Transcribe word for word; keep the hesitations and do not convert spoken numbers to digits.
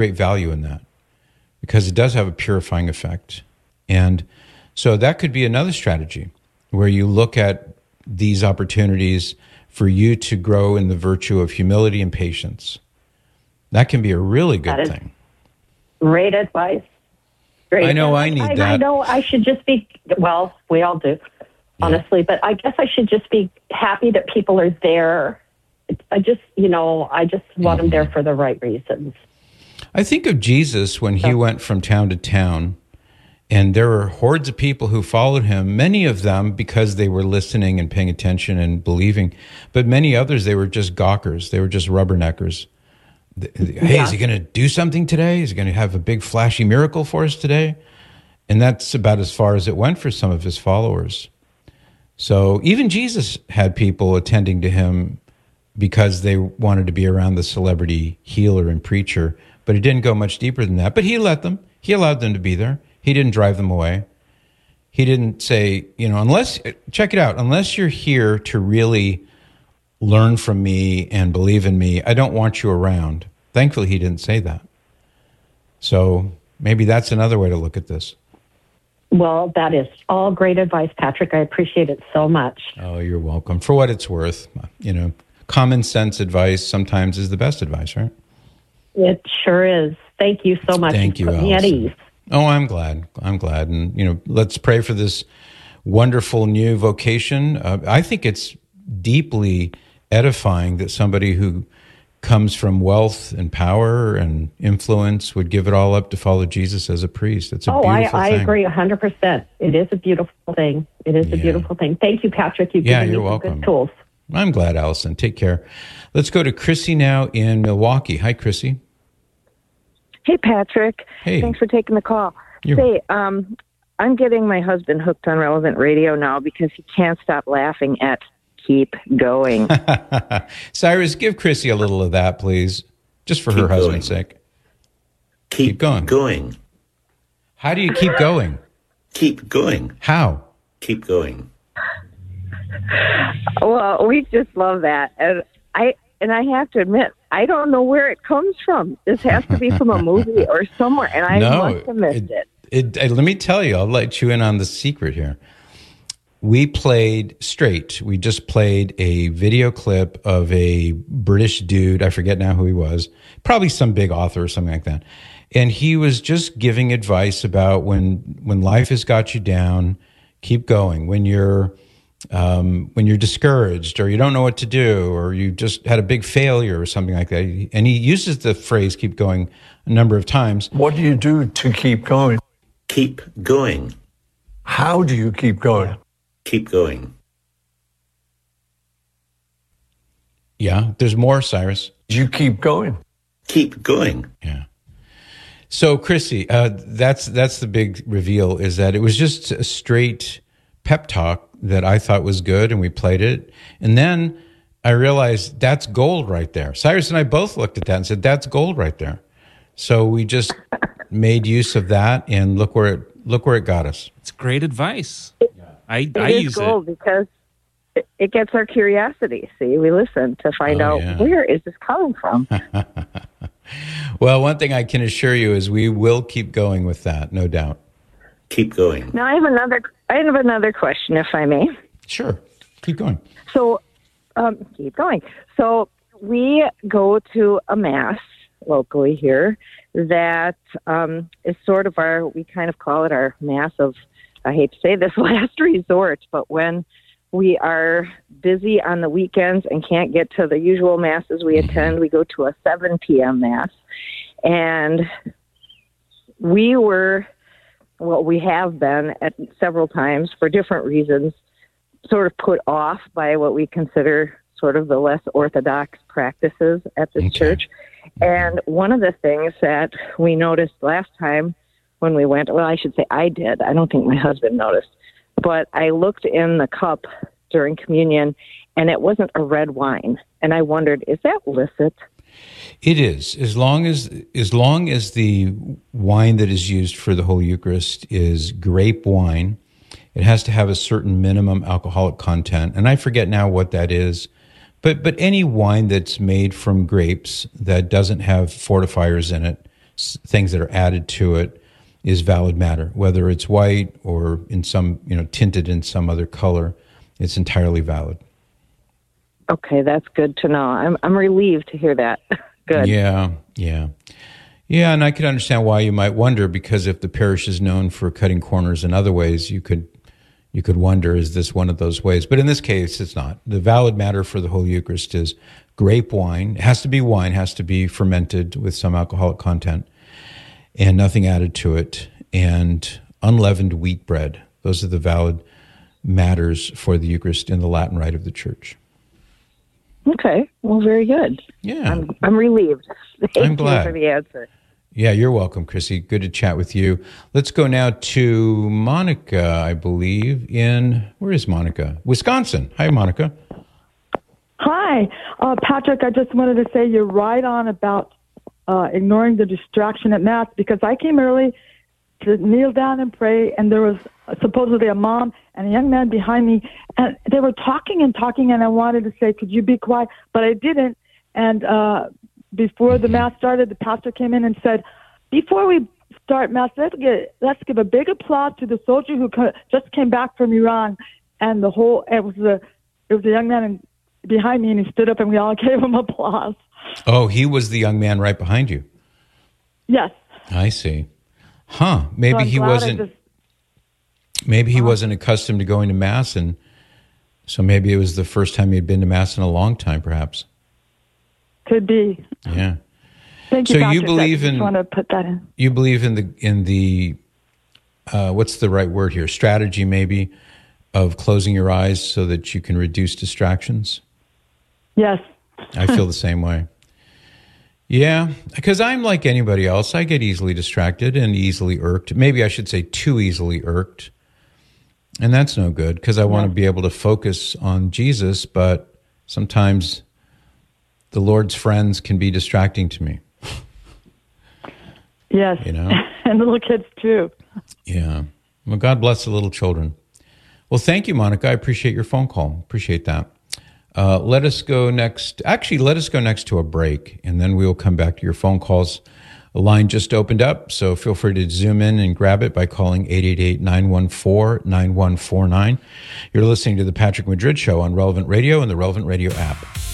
great value in that because it does have a purifying effect. And so that could be another strategy where you look at these opportunities for you to grow in the virtue of humility and patience. That can be a really good that is thing. Great advice. Great I know advice. I need I, that. I know I should just be, well, we all do, honestly, yeah. But I guess I should just be happy that people are there. I just, you know, I just want mm-hmm. them there for the right reasons. I think of Jesus when he so. went from town to town, and there were hordes of people who followed him, many of them because they were listening and paying attention and believing, but many others, they were just gawkers. They were just rubberneckers. Hey, yeah. Is he going to do something today? Is he going to have a big flashy miracle for us today? And that's about as far as it went for some of his followers. So even Jesus had people attending to him because they wanted to be around the celebrity healer and preacher, but he didn't go much deeper than that. But he let them. He allowed them to be there. He didn't drive them away. He didn't say, you know, unless, check it out, unless you're here to really learn from me and believe in me, I don't want you around. Thankfully, he didn't say that. So maybe that's another way to look at this. Well, that is all great advice, Patrick. I appreciate it so much. Oh, you're welcome. For what it's worth, you know, common sense advice sometimes is the best advice, right? It sure is. Thank you so much. Thank you, put me at ease. Oh, I'm glad. I'm glad. And, you know, let's pray for this wonderful new vocation. Uh, I think it's deeply edifying that somebody who comes from wealth and power and influence would give it all up to follow Jesus as a priest. It's a oh, beautiful I, I thing. I agree one hundred percent. It is a beautiful thing. It is yeah. a beautiful thing. Thank you, Patrick. You've yeah, given you're me some welcome. good tools. I'm glad, Allison. Take care. Let's go to Chrissy now in Milwaukee. Hi, Chrissy. Hey, Patrick. Hey. Thanks for taking the call. You're... Say, um, I'm getting my husband hooked on Relevant Radio now because he can't stop laughing at Keep Going. Cyrus, give Chrissy a little of that, please, just for keep her husband's going. sake. Keep, keep going. going. How do you keep going? Keep going. How? Keep going. Well, we just love that. And I and I have to admit, I don't know where it comes from. This has to be from a movie or somewhere, and I no, must have missed it. It, it. Let me tell you, I'll let you in on the secret here. We played straight. We just played a video clip of a British dude. I forget now who he was. Probably some big author or something like that. And he was just giving advice about when when life has got you down, keep going. When you're um, when you're discouraged or you don't know what to do or you just had a big failure or something like that. And he uses the phrase "keep going" a number of times. What do you do to keep going? Keep going. How do you keep going? Keep going. Yeah, there's more, Cyrus. You keep going. Keep going. Yeah. So, Chrissy, uh, that's that's the big reveal, is that it was just a straight pep talk that I thought was good, and we played it. And then I realized that's gold right there. Cyrus and I both looked at that and said, that's gold right there. So we just made use of that, and look where it look where it got us. It's great advice. I, it I is use gold it because it, it gets our curiosity. See, we listen to find oh, out yeah. where is this coming from. Well, one thing I can assure you is we will keep going with that, no doubt. Keep going. Now, I have another. I have another question, if I may. Sure, keep going. So, um, keep going. So we go to a mass locally here that um, is sort of our. We kind of call it our mass of. I hate to say this, last resort, but when we are busy on the weekends and can't get to the usual masses we attend, we go to a seven p.m. mass. And we were, well, we have been at several times for different reasons, sort of put off by what we consider sort of the less orthodox practices at this okay. church. And one of the things that we noticed last time when we went, well, I should say I did. I don't think my husband noticed. But I looked in the cup during communion, and it wasn't a red wine. And I wondered, is that licit? It is. As long as as long as the wine that is used for the Holy Eucharist is grape wine, it has to have a certain minimum alcoholic content. And I forget now what that is. But but any wine that's made from grapes that doesn't have fortifiers in it, s- things that are added to it is valid matter. Whether it's white or in some, you know, tinted in some other color, it's entirely valid. Okay, that's good to know. I'm I'm relieved to hear that. Good. Yeah, yeah. Yeah, and I could understand why you might wonder, because if the parish is known for cutting corners in other ways, you could you could wonder, is this one of those ways? But in this case, it's not. The valid matter for the Holy Eucharist is grape wine. It has to be wine, has to be fermented with some alcoholic content, and nothing added to it, and unleavened wheat bread. Those are the valid matters for the Eucharist in the Latin rite of the Church. Okay. Well, very good. Yeah. I'm I'm relieved. Thank I'm glad. you for the answer. Yeah, you're welcome, Chrissy. Good to chat with you. Let's go now to Monica, I believe, in, where is Monica? Wisconsin. Hi, Monica. Hi, uh, Patrick. I just wanted to say you're right on about uh, ignoring the distraction at Mass, because I came early to kneel down and pray, and there was supposedly a mom and a young man behind me, and they were talking and talking, and I wanted to say, could you be quiet? But I didn't, and uh, before the Mass started, the pastor came in and said, before we start Mass, let's, get, let's give a big applause to the soldier who co- just came back from Iran, and the whole, it was a, it was a young man and behind me, and he stood up, and we all gave him applause. Oh, he was the young man right behind you. Yes. I see. Huh. Maybe So I'm he glad I wasn't. just- Maybe he wasn't accustomed to going to Mass, and so maybe it was the first time he'd been to Mass in a long time, perhaps. Could be. Yeah. Thank you, So Patrick. you believe I just in- want to put that in. You believe in the in the uh, what's the right word here? Strategy, maybe, of closing your eyes so that you can reduce distractions. Yes. I feel the same way. Yeah, because I'm like anybody else. I get easily distracted and easily irked. Maybe I should say too easily irked. And that's no good, because I want to be able to focus on Jesus, but sometimes the Lord's friends can be distracting to me. Yes. You know? And little kids, too. Yeah. Well, God bless the little children. Well, thank you, Monica. I appreciate your phone call. Appreciate that. Uh, let us go next. Actually, let us go next to a break, and then we will come back to your phone calls. The line just opened up, so feel free to zoom in and grab it by calling eight eight eight, nine one four, nine one four nine. You're listening to The Patrick Madrid Show on Relevant Radio and the Relevant Radio app.